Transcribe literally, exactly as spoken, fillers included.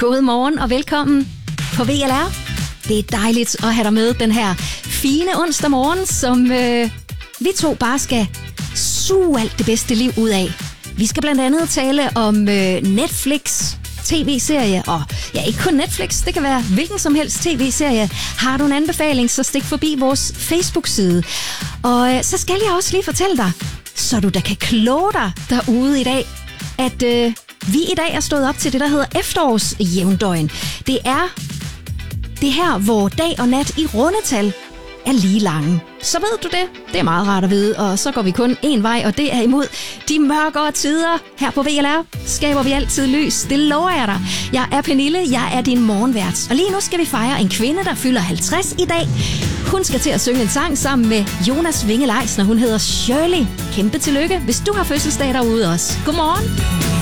God morgen og velkommen på V L R. Det er dejligt at have dig med den her fine onsdag morgen, som øh, vi to bare skal suge alt det bedste liv ud af. Vi skal blandt andet tale om øh, Netflix, tv-serie, og ja, ikke kun Netflix, det kan være hvilken som helst tv-serie. Har du en anbefaling, så stik forbi vores Facebook-side. Og øh, så skal jeg også lige fortælle dig, så du da kan kloge dig derude i dag, at øh, vi i dag er stået op til det, der hedder efterårsjævndøgn. Det er det her, hvor dag og nat i rundetal er lige lange. Så ved du det. Det er meget rart at vide, og så går vi kun én vej, og det er imod de mørkere tider. Her på V L R skaber vi altid lys. Det lover jeg dig. Jeg er Pernille, jeg er din morgenvært, og lige nu skal vi fejre en kvinde, der fylder halvtreds i dag. Hun skal til at synge en sang sammen med Jonas Winge Leisner. Hun hedder Shirley. Kæmpe tillykke, hvis du har fødselsdag derude også. Godmorgen.